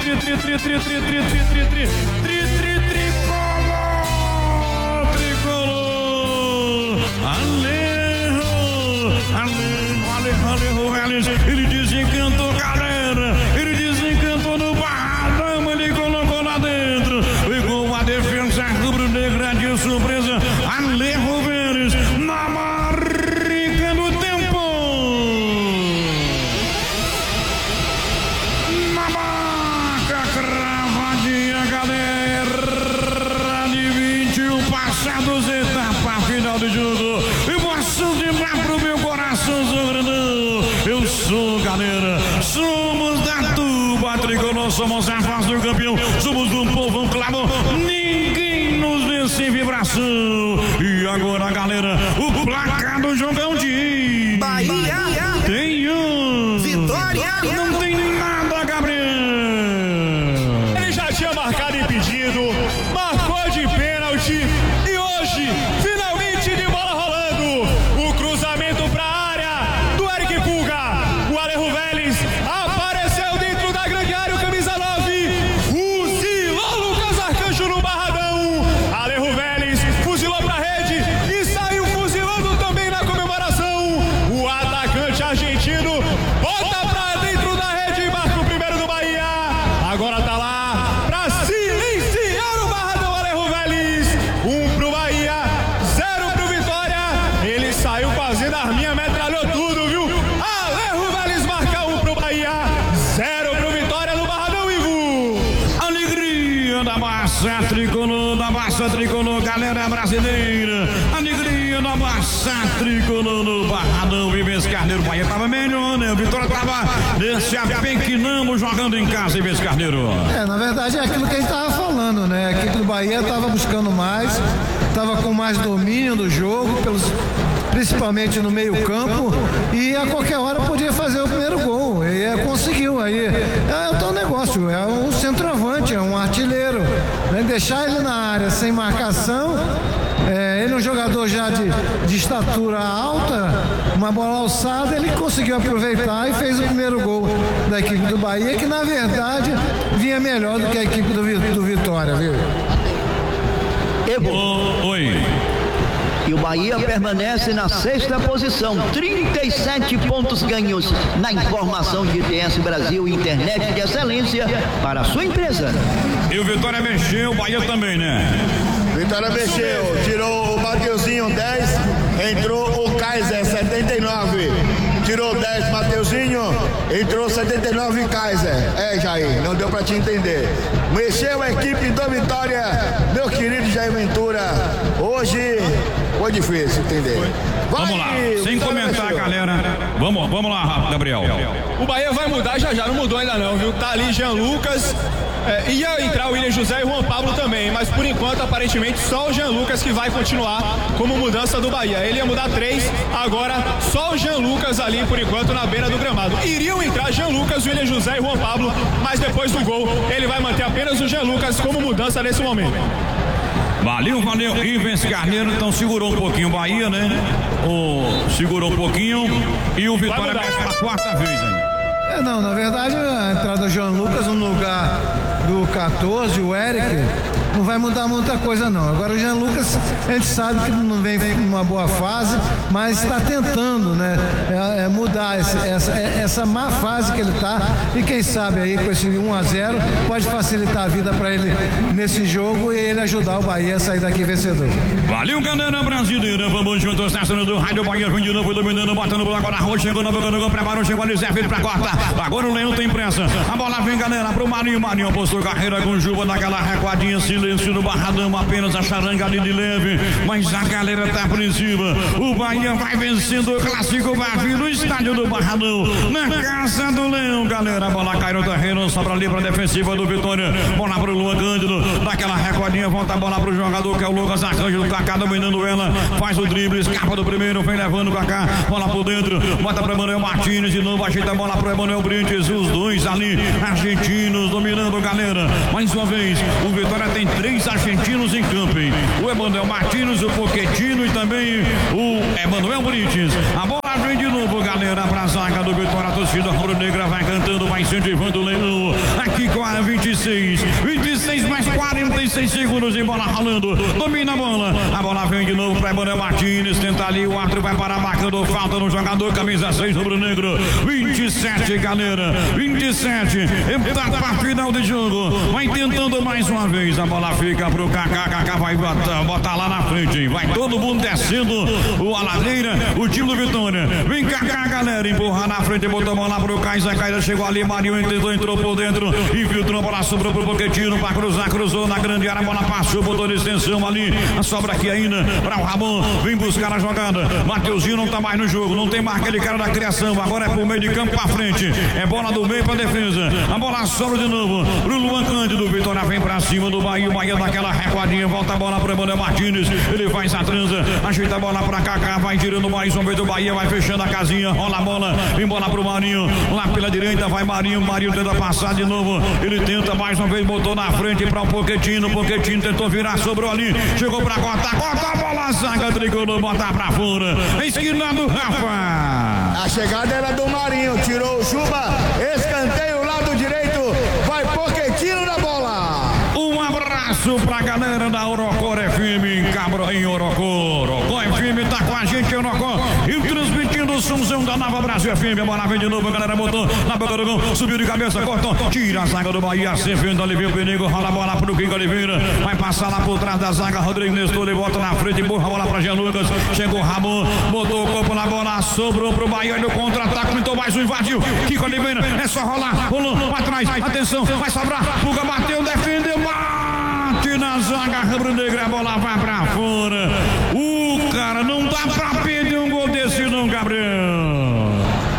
Alejo Vélez, ele desencantou, galera, ele desencantou no Barradão, ele colocou lá dentro, pegou a defesa rubro-negra de surpresa, Alejo Vélez, na marca do tempo, na marca cravadinha, galera, de 21 passados, etapa final do jogo, emoção de mar pro meu coração, eu sou, galera, somos da Tuba Tricolor, somos a voz do campeão, somos um povo claro, ninguém nos vence em vibração. E agora, galera, o placar do jogão de Bahia tem um Vitória, não tem nada, Gabriel. Ele já tinha marcado impedido, marcou de pênalti e hoje, finalmente de bola rolando, o cruzamento pra área do Eric Pulga, o Alejo Vélez apareceu dentro da grande área, o camisa 9, fuzilou Lucas Arcanjo no Barradão, Alejo Vélez fuzilou pra rede e saiu fuzilando também na comemoração, o atacante argentino bota pra dentro da rede e marca o primeiro do Bahia, agora tá lá pra silenciar o Barradão, Alejo Vélez, 1 pro Bahia, 0 pro Vitória, ele saiu fazendo a arminha, metralhou tudo, viu? Alejo Vélez marca 1 pro Bahia, 0 pro Vitória no Barradão, Ivo. Alegria da massa tricolor, galera brasileira. Alegria da massa tricolor no Barradão. Ives Carneiro, o Bahia tava melhor, né? O Vitória tava se apequenando jogando em casa, Ives Carneiro. Na verdade é aquilo que a gente tava falando, né? A equipe do Bahia tava buscando mais, tava com mais domínio do jogo, principalmente no meio campo, e a qualquer hora podia fazer o primeiro gol, e conseguiu. Aí é o teu negócio, é um centroavante, é um artilheiro, né? Deixar ele na área sem marcação, ele é um jogador já de estatura alta, uma bola alçada, ele conseguiu aproveitar e fez o primeiro gol da equipe do Bahia, que na verdade vinha melhor do que a equipe do Vitória, viu? Oi. e o Bahia permanece na 6ª posição, 37 pontos ganhos na informação de ITS Brasil, internet de excelência para a sua empresa. E o Vitória mexeu, o Bahia também, né? Vitória mexeu, tirou o Mateuzinho 10, entrou o Kaiser 79, tirou 10 Mateuzinho, entrou 79 Kaiser. Jair, não deu pra te entender. Mexeu a equipe do Vitória, meu querido Jair Ventura. Hoje foi difícil entender. Vamos lá, sem comentar, galera. Vamos lá, Gabriel. O Bahia vai mudar já, não mudou ainda não, viu? Tá ali Jean Lucas, ia entrar o William José e o Juan Pablo também, mas por enquanto, aparentemente, só o Jean Lucas que vai continuar como mudança do Bahia. Ele ia mudar 3, agora só o Jean Lucas ali, por enquanto, na beira do gramado. Iriam entrar Jean Lucas, William José e Juan Pablo, mas depois do gol, ele vai manter apenas o Jean Lucas como mudança nesse momento. Valeu. Ives Carneiro, então segurou um pouquinho o Bahia, né? Segurou um pouquinho e o Vitória vai pela 4ª vez aí. Não, na verdade a entrada do João Lucas no lugar do 14, o Eric, não vai mudar muita coisa não. Agora o Jean Lucas, a gente sabe que não vem numa boa fase, mas está tentando, né, mudar essa má fase que ele está, e quem sabe aí com esse 1-0 pode facilitar a vida para ele nesse jogo e ele ajudar o Bahia a sair daqui vencedor. Valeu, galera brasileira, vamos juntos, estação do Rádio Bahia, vem de novo, dominando, botando bola agora, Rô, chegou no gol, preparou, chegou ali, Zé, veio pra corta, agora o Leão tem pressa, a bola vem, galera, pro Marinho apostou carreira com Juba, naquela recuadinha, silêncio no Barradão, apenas a charanga ali de leve, mas a galera tá apreensiva, o Bahia vai vencendo o clássico Bahia no estádio do Barradão, na casa do Leão, galera, a bola cai no terreno, sobra ali pra defensiva do Vitória, bola pro Luan Cândido, daquela recuadinha, volta a bola pro jogador que é o Lucas Arcanjo, do Kaká dominando ela, faz o drible, escapa do primeiro, vem levando o Kaká, bola por dentro, bota pro Emanuel Martínez de novo, ajeita a bola pro Emanuel Brintes, os dois ali, argentinos dominando, galera, mais uma vez, o Vitória tem 3 argentinos em campo, hein? O Emanuel Martínez, o Pochettino e também o Emanuel Brintes, a bola bola vem de novo, galera, pra zaga do Vitória. A torcida rubro-negra vai cantando, vai incentivando o Leão. Aqui com a 26 mais 46 segundos e bola rolando. Domina a bola vem de novo pra Emanuel Martins. Tenta ali, o árbitro vai parar marcando falta no jogador, camisa 6 rubro-negro. 27, galera, 27. Etapa final de jogo. Vai tentando mais uma vez. A bola fica pro Kaká. Kaká vai botar lá na frente. Vai todo mundo descendo a ladeira. O time do Vitória. Vem Kaká, galera. Empurrar na frente. Botou a bola pro Kaiser. Kaiser chegou ali. Marinho entrou por dentro. Infiltrou a bola, sobrou pro Pochettino para cruzar. Cruzou na grande área. A bola passou, botou de extensão ali. A sobra aqui ainda para o Ramon. Vem buscar a jogada. Mateuzinho não tá mais no jogo. Não tem mais aquele cara da criação. Agora é pro meio de campo para frente. É bola do meio para defesa. A bola sobra de novo pro Luan Cândido. Vitória vem para cima do Bahia. O Bahia dá aquela recuadinha. Volta a bola para Emanuel Martins. Ele faz a transa. Ajeita a bola para Kaká. Vai tirando mais uma vez do Bahia. Vai fechando a casinha. Rola a bola. Vem bola pro Marinho. Lá pela direita vai Marinho. Marinho tenta passar de novo. Ele tenta mais uma vez. Botou na frente para o Pochettino. Pochettino tentou virar. Sobrou ali. Chegou para cortar. Corta a bola. Zaga tricolor. Botar para fora. Esquina do Rafa. A chegada era do Marinho. Tirou o Chuba. Escanteio lado direito. Vai Pochettino na bola. Um abraço pra galera da Orocor FM em Orocor. Orocor FM tá com a gente, Orocor. E transmitindo o somzão da Nova Brasil FM. A bola vem de novo, a galera botou na boca do gol. Subiu de cabeça, cortou. Tira a zaga do Bahia. Servindo ali, vem o Penigo. Rola a bola pro Kiko Oliveira. Vai passar lá por trás da zaga. Rodrigo Nestor, ele bota na frente. Empurra a bola pra Jean Lucas. Chegou o Ramon. Botou o corpo na bola. Sobrou pro Bahia. No contra-ataque. Então mais um invadiu. Kiko Oliveira. É só rolar. Rolou pra trás. Atenção. Vai sobrar. Puga bateu, defendeu. Bate na zaga rubro-negra, a bola vai pra fora. O cara não dá pra perder um gol desse não, Gabriel.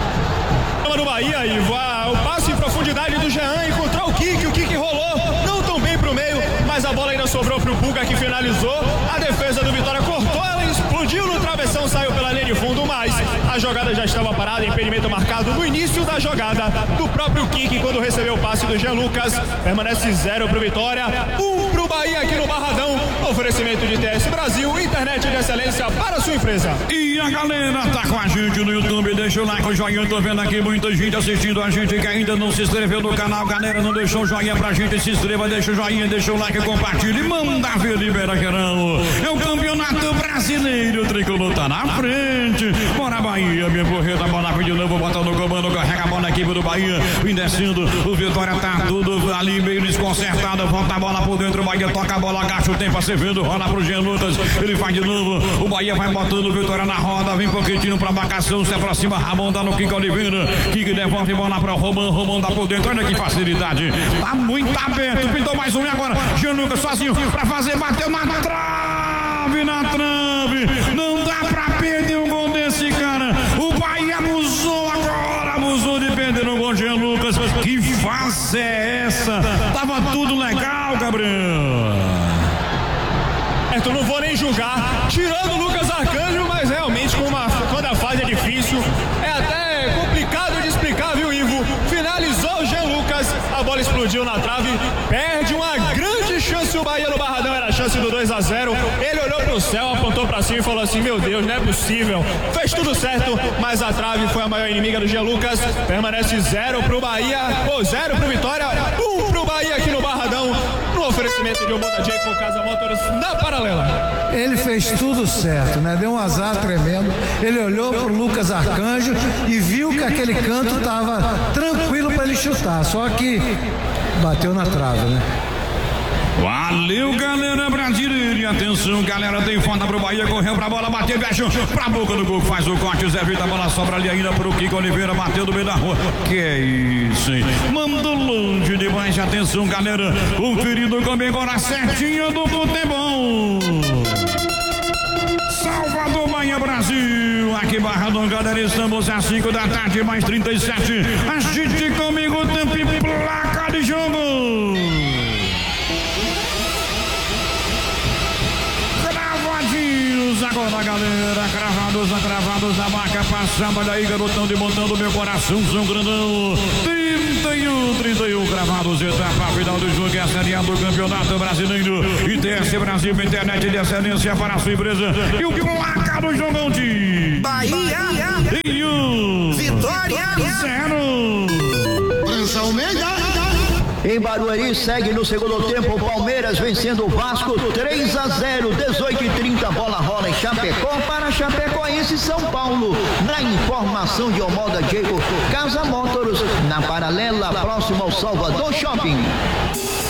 No Bahia, Ivo, o passe em profundidade do Jean encontrou o Kiki rolou, não tão bem pro meio, mas a bola ainda sobrou pro Puga que finalizou. A defesa do Vitória cortou, ela explodiu no travessão, saiu pela linha de fundo, mas a jogada já estava parada, impedimento marcado no início da jogada do próprio Kiki quando recebeu o passe do Jean Lucas. Permanece 0 pro Vitória, 1 pro Bahia aqui no Barradão. Oferecimento de TS Brasil, internet de excelência para a sua empresa. E a galera tá com a gente no YouTube, deixa o like, o joinha, tô vendo aqui muita gente assistindo a gente que ainda não se inscreveu no canal, galera, não deixou o joinha pra gente, se inscreva, deixa o joinha, deixa o like, compartilha e manda ver, libera geral. É o campeonato brasileiro, o tricolor tá na frente, bora Bahia, minha porreta, bola vem de novo, bota no comando, carrega a bola na equipe do Bahia, vem descendo, o Vitória tá tudo ali meio desconcertado, volta a bola por dentro, o Bahia toca a bola, agacha o tempo, Acevedo, rola pro Jean Lucas, ele faz de novo, o Bahia vai botando o Vitória na roda, vem Pochettino pra marcação, se aproxima, Ramon dá no Kiko Oliveira, Kiko devolve bola pra Romão dá por dentro, olha que facilidade, tá muito aberto, pintou mais um e agora, Jean Lucas sozinho pra fazer, bateu na trave, não dá pra perder um gol desse cara, o Bahia abusou agora, abusou de perder um gol, Jean Lucas, que fase é essa? Tava tudo legal, Gabriel. Eu não vou nem julgar, tirando o Lucas Arcanjo, mas realmente quando a fase é difícil, é até complicado de explicar, viu, Ivo? Finalizou o Jean Lucas, a bola explodiu na trave, perde uma grande chance o Bahia no Barradão, era a chance do 2-0, ele olhou pro céu, apontou pra cima e falou assim, meu Deus, não é possível, fez tudo certo, mas a trave foi a maior inimiga do Jean Lucas, permanece 0 pro Bahia, ou 0 pro Vitória, 1 pro Bahia aqui no Barradão, no oferecimento de Omoda Jacob Casa Motors na Paralela. Ele fez tudo certo, né? Deu um azar tremendo. Ele olhou pro Lucas Arcanjo e viu que aquele canto estava tranquilo para ele chutar, só que bateu na trave, né? Valeu, galera brasileira. E atenção, galera, tem falta pro Bahia. Correu pra bola, bateu, viajou pra boca do gol. Faz o corte, o Zé Vitor, a bola sobra ali ainda pro Kiko Oliveira. Bateu no meio da rua. Que é isso, hein? Mandou longe demais. Atenção, galera. Conferido comigo agora certinho do futebol. Salvador, Bahia, Brasil. Aqui Barradão, galera. Estamos às 5 da tarde, mais 37. Agite comigo, tempo e placa de jogo. Bora, galera, cravados na marca, passava daí, garotão de montão do meu coração, São Grandão. 31, cravados, etapa final do jogo, é a Série A do Campeonato Brasileiro. ITS Brasil, internet de excelência para a sua empresa. E o placar do jogão de Bahia e o Vitória 0. Em Barueri segue no segundo tempo o Palmeiras vencendo o Vasco 3-0, 18h30, bola rola em Chapecó para Chapecoense e São Paulo. Na informação de Omoda Diego, Casa Motors, na Paralela, próximo ao Salvador Shopping.